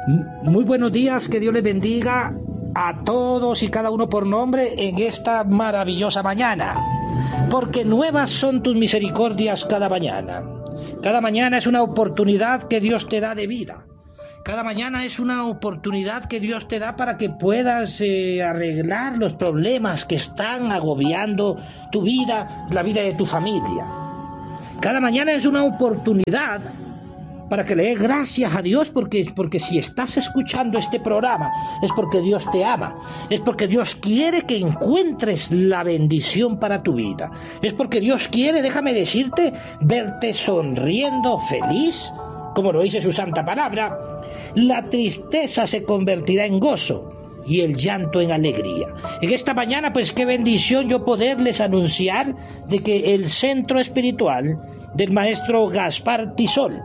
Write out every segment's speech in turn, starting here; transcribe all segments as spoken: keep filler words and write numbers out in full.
Muy buenos días, que Dios les bendiga a todos y cada uno por nombre en esta maravillosa mañana, porque nuevas son tus misericordias cada mañana. Cada mañana es una oportunidad que Dios te da de vida. Cada mañana es una oportunidad que Dios te da para que puedas eh, arreglar los problemas que están agobiando tu vida, la vida de tu familia. Cada mañana es una oportunidad para que le des gracias a Dios, porque, porque si estás escuchando este programa es porque Dios te ama, es porque Dios quiere que encuentres la bendición para tu vida, es porque Dios quiere, déjame decirte, verte sonriendo, feliz, como lo dice su santa palabra. La tristeza se convertirá en gozo y el llanto en alegría. En esta mañana, pues qué bendición yo poderles anunciar de que el centro espiritual del maestro Gaspar Tisol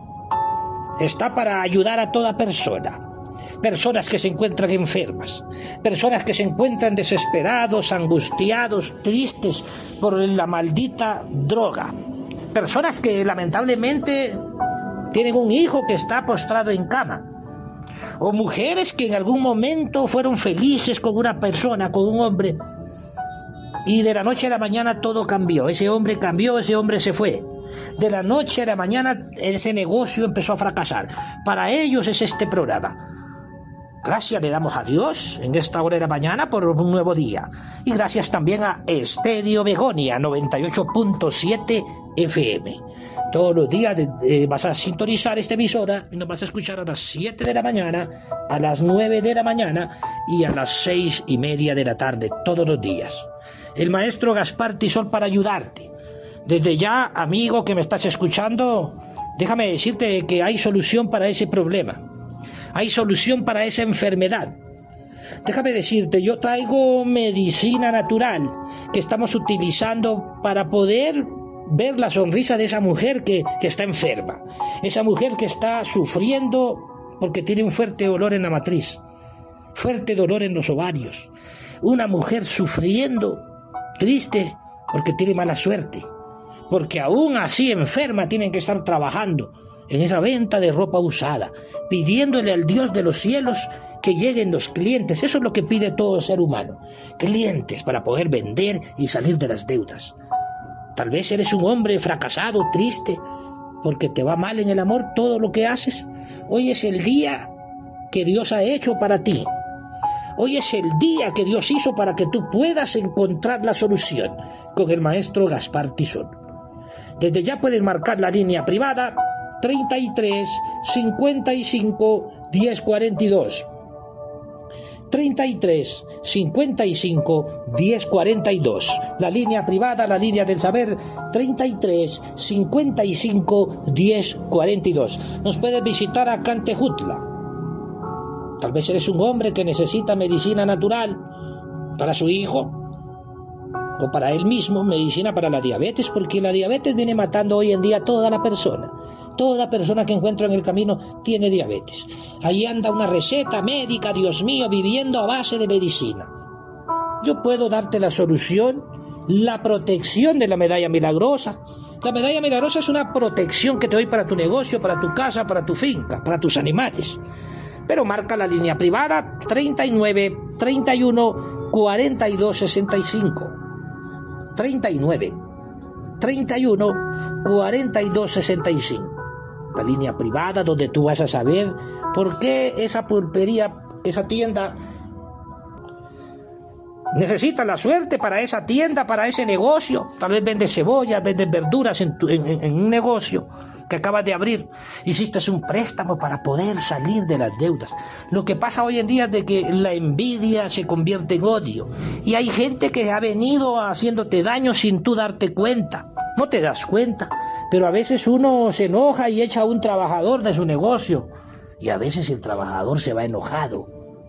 está para ayudar a toda persona. Personas que se encuentran enfermas, personas que se encuentran desesperados, angustiados, tristes por la maldita droga, personas que lamentablemente tienen un hijo que está postrado en cama, o mujeres que en algún momento fueron felices con una persona, con un hombre, y de la noche a la mañana todo cambió. Ese hombre cambió, ese hombre se fue. De la noche a la mañana ese negocio empezó a fracasar. Para ellos es este programa. Gracias le damos a Dios en esta hora de la mañana por un nuevo día. Y gracias también a Estéreo Begonia noventa y ocho punto siete F M. Todos los días eh, vas a sintonizar esta emisora y nos vas a escuchar a las siete de la mañana, a las nueve de la mañana y a las seis y media de la tarde, todos los días. El maestro Gaspar Tisol para ayudarte. Desde ya, amigo que me estás escuchando, déjame decirte que hay solución para ese problema. Hay solución para esa enfermedad. Déjame decirte, yo traigo medicina natural que estamos utilizando para poder ver la sonrisa de esa mujer que, que está enferma. Esa mujer que está sufriendo porque tiene un fuerte dolor en la matriz, fuerte dolor en los ovarios. Una mujer sufriendo, triste, porque tiene mala suerte. Porque aún así enferma tienen que estar trabajando en esa venta de ropa usada, pidiéndole al Dios de los cielos que lleguen los clientes. Eso es lo que pide todo ser humano, clientes para poder vender y salir de las deudas. Tal vez eres un hombre fracasado, triste, porque te va mal en el amor todo lo que haces. Hoy es el día que Dios ha hecho para ti. Hoy es el día que Dios hizo para que tú puedas encontrar la solución con el maestro Gaspar Tisol. Desde ya puedes marcar la línea privada treinta y tres, cincuenta y cinco, diez cuarenta y dos. treinta y tres, cincuenta y cinco, diez cuarenta y dos. La línea privada, la línea del saber, treinta y tres, cincuenta y cinco, diez cuarenta y dos. Nos puedes visitar acá en Tejutla. Tal vez eres un hombre que necesita medicina natural para su hijo, o para él mismo, medicina para la diabetes, porque la diabetes viene matando hoy en día a toda la persona. Toda persona que encuentra en el camino tiene diabetes. Ahí anda una receta médica, Dios mío, viviendo a base de medicina. Yo puedo darte la solución, la protección de la medalla milagrosa. La medalla milagrosa es una protección que te doy para tu negocio, para tu casa, para tu finca, para tus animales. Pero marca la línea privada treinta y nueve, treinta y uno, cuarenta y dos, sesenta y cinco. treinta y nueve, treinta y uno, cuarenta y dos, sesenta y cinco. La línea privada donde tú vas a saber por qué esa pulpería, esa tienda necesita la suerte para esa tienda, para ese negocio. Tal vez vendes cebollas, vendes verduras en, tu, en, en un negocio que acabas de abrir. Hiciste un préstamo para poder salir de las deudas. Lo que pasa hoy en día es de que la envidia se convierte en odio. Y hay gente que ha venido haciéndote daño sin tú darte cuenta. No te das cuenta. Pero a veces uno se enoja y echa a un trabajador de su negocio. Y a veces el trabajador se va enojado.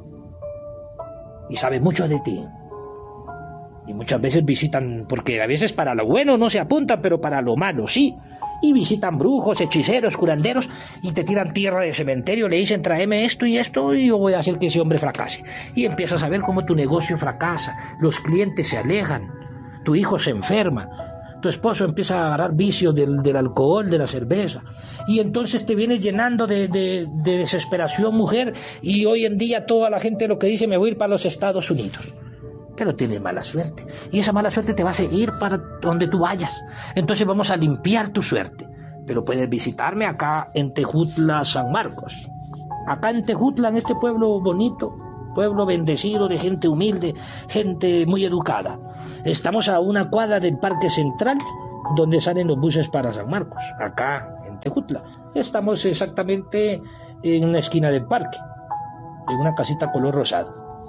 Y sabe mucho de ti. Y muchas veces visitan, porque a veces para lo bueno no se apuntan, pero para lo malo sí. Y visitan brujos, hechiceros, curanderos, y te tiran tierra de cementerio, le dicen tráeme esto y esto, y yo voy a hacer que ese hombre fracase. Y empiezas a ver cómo tu negocio fracasa, los clientes se alejan, tu hijo se enferma, tu esposo empieza a agarrar vicios del, del alcohol, de la cerveza, y entonces te vienes llenando de, de, de desesperación, mujer, y hoy en día toda la gente lo que dice, me voy a ir para los Estados Unidos. Pero tienes mala suerte, y esa mala suerte te va a seguir para donde tú vayas. Entonces vamos a limpiar tu suerte. Pero puedes visitarme acá en Tejutla, San Marcos. Acá en Tejutla, en este pueblo bonito, pueblo bendecido de gente humilde, gente muy educada. Estamos a una cuadra del Parque Central, donde salen los buses para San Marcos, acá en Tejutla. Estamos exactamente en una esquina del parque, en una casita color rosado.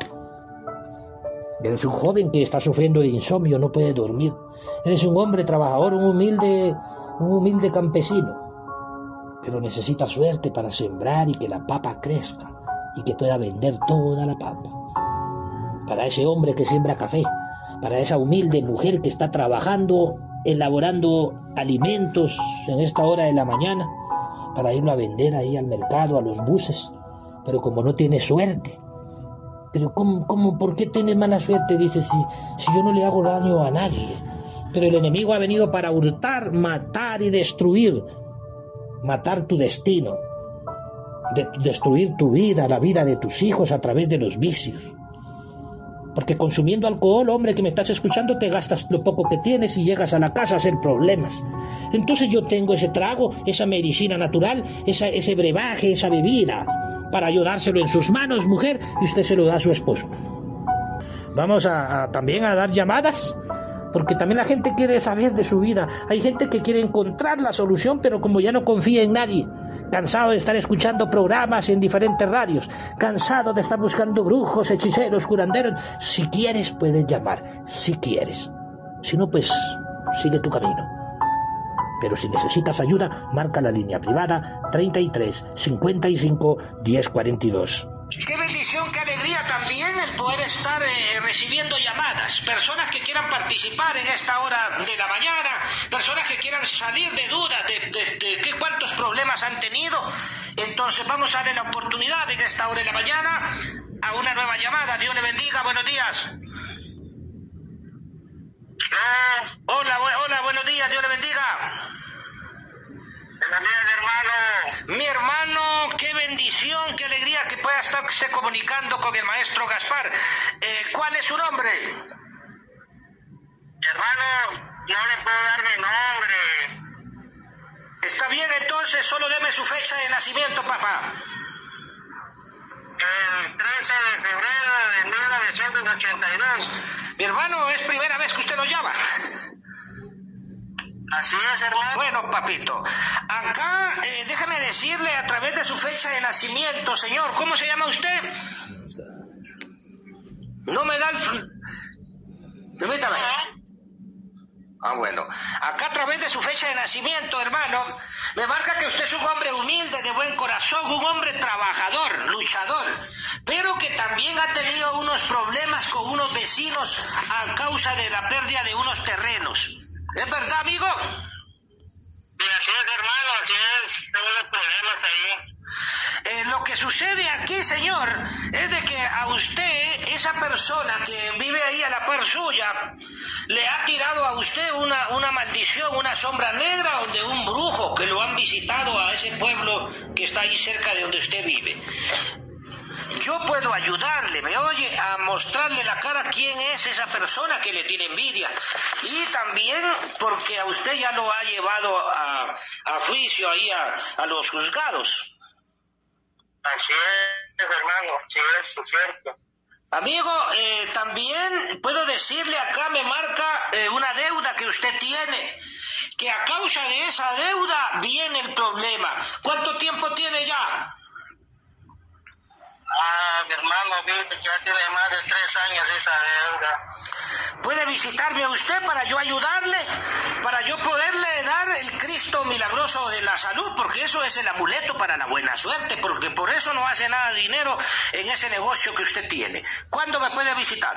Eres un joven que está sufriendo de insomnio, no puede dormir. Eres un hombre trabajador, un humilde, un humilde campesino, pero necesita suerte para sembrar y que la papa crezca y que pueda vender toda la papa. Para ese hombre que siembra café, para esa humilde mujer que está trabajando, elaborando alimentos en esta hora de la mañana, para irlo a vender ahí al mercado, a los buses, pero como no tiene suerte. Pero ¿cómo, cómo, por qué tienes mala suerte? Dice, si, si yo no le hago daño a nadie. Pero el enemigo ha venido para hurtar, matar y destruir. Matar tu destino. De, destruir tu vida, la vida de tus hijos a través de los vicios. Porque consumiendo alcohol, hombre que me estás escuchando, te gastas lo poco que tienes y llegas a la casa a hacer problemas. Entonces yo tengo ese trago, esa medicina natural, esa, ese brebaje, esa bebida, para ayudárselo en sus manos, mujer, y usted se lo da a su esposo. Vamos a, a también a dar llamadas, porque también la gente quiere saber de su vida. Hay gente que quiere encontrar la solución, pero como ya no confía en nadie, cansado de estar escuchando programas en diferentes radios, cansado de estar buscando brujos, hechiceros, curanderos, si quieres puedes llamar, si quieres. Si no, pues sigue tu camino. Pero si necesitas ayuda, marca la línea privada treinta y tres, cincuenta y cinco, diez cuarenta y dos. Qué bendición, qué alegría también el poder estar eh, recibiendo llamadas. Personas que quieran participar en esta hora de la mañana, personas que quieran salir de dudas de, de, de, de cuántos problemas han tenido. Entonces vamos a darle la oportunidad en esta hora de la mañana a una nueva llamada. Dios le bendiga, buenos días. Hola, hola, buenos días, Dios le bendiga. Buenos días, hermano. Mi hermano, qué bendición, qué alegría que pueda estarse comunicando con el maestro Gaspar. Eh, ¿Cuál es su nombre? Hermano, no le puedo dar mi nombre. Está bien, entonces, solo deme su fecha de nacimiento, papá. El trece de febrero de mil novecientos ochenta y dos. Mi hermano, es primera vez que usted nos llama. Así es, hermano. Bueno, papito, acá eh, déjame decirle a través de su fecha de nacimiento, señor, ¿cómo se llama usted? No me da el... Permítame. Ah, bueno. Acá a través de su fecha de nacimiento, hermano, me marca que usted es un hombre humilde, de buen corazón, un hombre trabajador, luchador, pero que también ha tenido unos problemas con unos vecinos a causa de la pérdida de unos terrenos. ¿Es verdad, amigo? Sí, así es, hermano, así es. Tengo los problemas ahí. Eh, lo que sucede aquí, señor, es de que a usted, esa persona que vive ahí a la par suya, le ha tirado a usted una, una maldición, una sombra negra, donde un brujo que lo han visitado a ese pueblo que está ahí cerca de donde usted vive. Yo puedo ayudarle, me oye, a mostrarle la cara quién es esa persona que le tiene envidia. Y también porque a usted ya lo ha llevado a, a juicio ahí a, a los juzgados. Así es, hermano, sí es, es cierto. Amigo, eh, también puedo decirle, acá me marca eh, una deuda que usted tiene, que a causa de esa deuda viene el problema. ¿Cuánto tiempo tiene ya? Ah, mi hermano, viste que ya tiene más de tres años esa deuda. Puede visitarme a usted para yo ayudarle, para yo poderle dar el Cristo milagroso de la salud, porque eso es el amuleto para la buena suerte, porque por eso no hace nada de dinero en ese negocio que usted tiene. ¿Cuándo me puede visitar?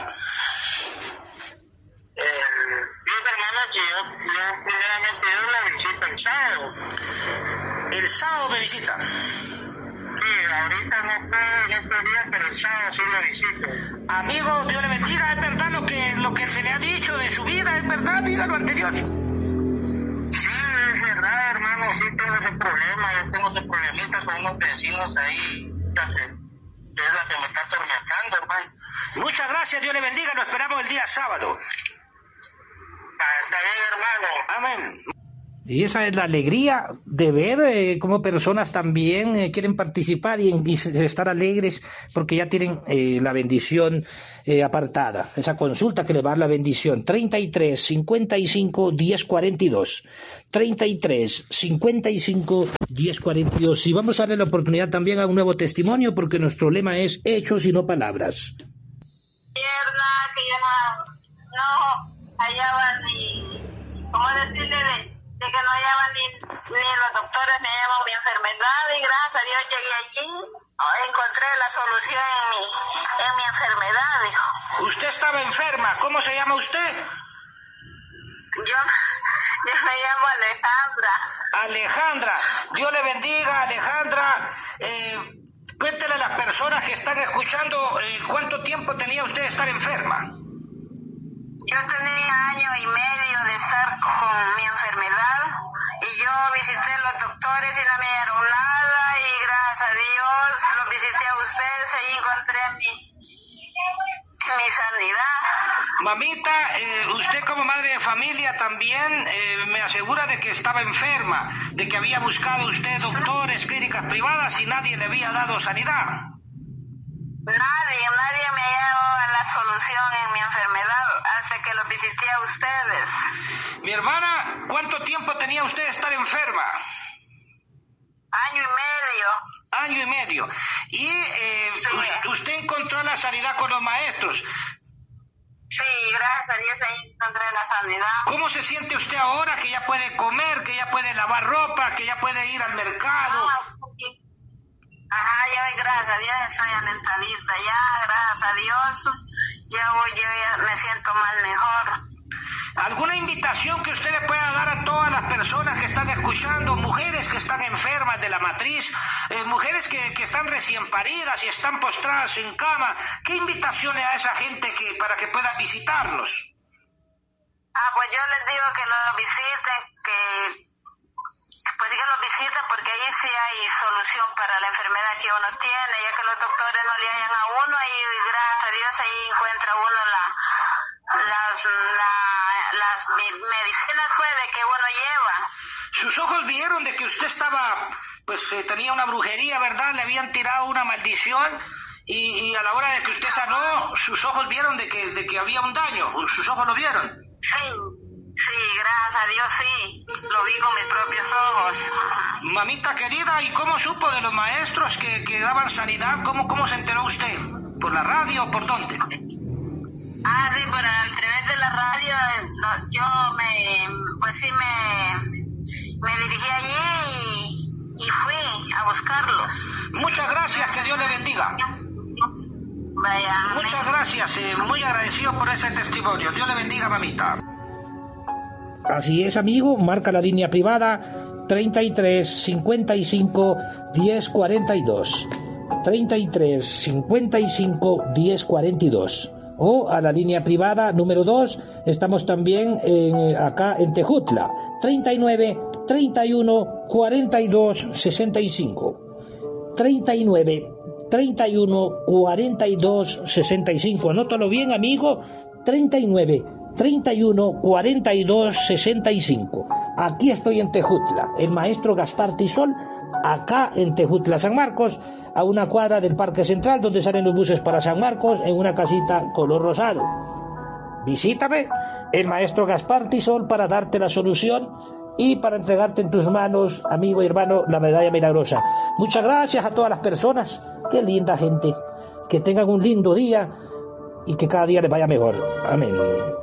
Eh, fíjate, hermano, que yo, yo primeramente yo la visito el sábado. ¿El sábado me visita? Sí, ahorita no puedo en estos días, pero el sábado sí lo visito. Amigo, Dios le bendiga, ¿es verdad lo que, lo que se le ha dicho de su vida? ¿Es verdad? Diga lo anterior. sí tengo ese problema, yo tengo ese problemita con unos vecinos ahí, que es la que me está atormentando, hermano. Muchas gracias, Dios le bendiga, lo esperamos el día sábado. Ah, está bien, hermano. Amén. Y esa es la alegría de ver eh, cómo personas también eh, quieren participar y, y estar alegres porque ya tienen eh, la bendición eh, apartada. Esa consulta que le va a dar la bendición. treinta y tres, cincuenta y cinco, diez, cuarenta y dos. treinta y tres, cincuenta y cinco, diez, cuarenta y dos. Y vamos a darle la oportunidad también a un nuevo testimonio porque nuestro lema es hechos y no palabras. Pierna, que yo no, no hallaba ni, ¿cómo decirle? De, de que no hallaba ni, ni los doctores me llaman mi enfermedad y gracias a Dios llegué allí, encontré la solución en mi, en mi enfermedad, dijo. Usted estaba enferma, ¿cómo se llama usted? Yo, yo me llamo Alejandra. Alejandra, Dios le bendiga, Alejandra. Eh, cuéntele a las personas que están escuchando eh, cuánto tiempo tenía usted de estar enferma. Yo tenía año y medio de estar con mi enfermedad y yo visité a los doctores y no me dieron nada y gracias a Dios los visité a ustedes y encontré mi, mi sanidad. Mamita, eh, usted como madre de familia también eh, me asegura de que estaba enferma, de que había buscado usted doctores, clínicas privadas y nadie le había dado sanidad. Nadie, nadie me ha dado la solución en mi enfermedad hasta que lo visité a ustedes. Mi hermana, ¿cuánto tiempo tenía usted de estar enferma? Año y medio. Año y medio. Y eh, Sí. usted encontró la sanidad con los maestros. Sí, gracias a Dios ahí encontré la sanidad. ¿Cómo se siente usted ahora que ya puede comer, que ya puede lavar ropa, que ya puede ir al mercado? Ah, porque- Ajá, yo gracias a Dios estoy alentadita ya, gracias a Dios. Ya voy, yo ya me siento más mejor. ¿Alguna invitación que usted le pueda dar a todas las personas que están escuchando, mujeres que están enfermas de la matriz, eh, mujeres que, que están recién paridas y están postradas en cama? ¿Qué invitación le da a esa gente que, para que pueda visitarnos? Ah, pues yo les digo que lo visiten, que pues sí que lo visiten porque ahí sí hay solución para la enfermedad que uno tiene, ya que los doctores no le hallan a uno y gracias a Dios ahí encuentra uno la, las, la, las medicinas pues, de que uno lleva. Sus ojos vieron de que usted estaba, pues eh, tenía una brujería, ¿verdad? Le habían tirado una maldición y, y a la hora de que usted sanó, sus ojos vieron de que, de que había un daño. ¿Sus ojos lo vieron? Sí, sí, gracias a Dios sí, lo vi con mis propios ojos. Mamita querida, ¿y cómo supo de los maestros que, que daban sanidad? ¿Cómo, ¿Cómo se enteró usted? ¿Por la radio o por dónde? Ah, sí, por a través de la radio, no, yo me, pues sí me, me dirigí allí y, y fui a buscarlos. Muchas gracias, que Dios le bendiga. Vaya. Muchas gracias, eh, muy agradecido por ese testimonio. Dios le bendiga, mamita. Así es, amigo, marca la línea privada treinta y tres, cincuenta y cinco, diez, cuarenta y dos. treinta y tres, cincuenta y cinco, diez, cuarenta y dos. O a la línea privada número dos, estamos también en, acá en Tejutla, treinta y nueve, treinta y uno, cuarenta y dos, sesenta y cinco. treinta y nueve, treinta y uno, cuarenta y dos, sesenta y cinco. Anótalo bien, amigo, treinta y nueve, treinta y uno, cuarenta y dos, sesenta y cinco. Aquí estoy en Tejutla, el maestro Gaspar Tisol, acá en Tejutla, San Marcos, a una cuadra del Parque Central, donde salen los buses para San Marcos, en una casita color rosado. Visítame, el maestro Gaspar Tisol, para darte la solución y para entregarte en tus manos, amigo y hermano, la medalla milagrosa. Muchas gracias a todas las personas, qué linda gente, que tengan un lindo día y que cada día les vaya mejor. Amén.